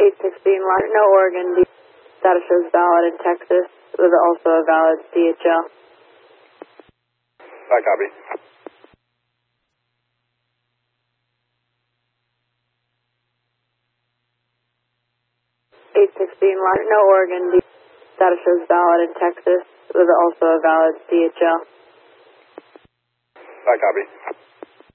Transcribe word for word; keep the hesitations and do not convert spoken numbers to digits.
eight sixteen, no Oregon, D status shows valid in Texas, with also a valid D H L. I copy. eight sixteen, no Oregon, D status shows valid in Texas, with also a valid D H L. I copy.